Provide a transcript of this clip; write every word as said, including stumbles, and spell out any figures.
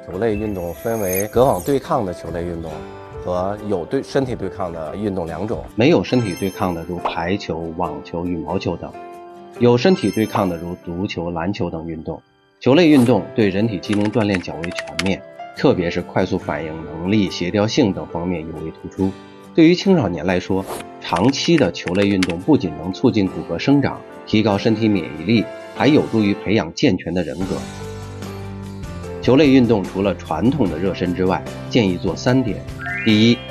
球类运动分为隔网对抗的球类运动和有对身体对抗的运动两种。 没有身体对抗的如排球、网球、羽毛球等，有身体对抗的如足球、篮球等运动。球类运动对人体机能锻炼较为全面，特别是快速反应能力、协调性等方面尤为突出。对于青少年来说，长期的球类运动不仅能促进骨骼生长，提高身体免疫力，还有助于培养健全的人格。球类运动除了传统的热身之外，建议做三点：第一，